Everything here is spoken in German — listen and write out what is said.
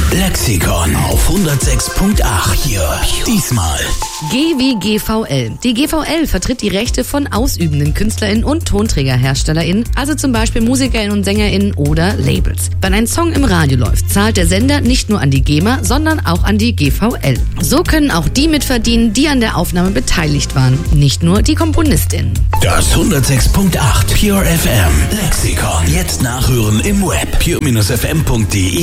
Lexikon auf 106.8 hier. Diesmal G wie GVL. Die GVL vertritt die Rechte von ausübenden KünstlerInnen und TonträgerherstellerInnen, also zum Beispiel MusikerInnen und SängerInnen oder Labels. Wenn ein Song im Radio läuft, zahlt der Sender nicht nur an die GEMA, sondern auch an die GVL. So können auch die mitverdienen, die an der Aufnahme beteiligt waren, nicht nur die KomponistInnen. das 106.8 Pure FM Lexikon. Jetzt nachhören im Web pure-fm.de.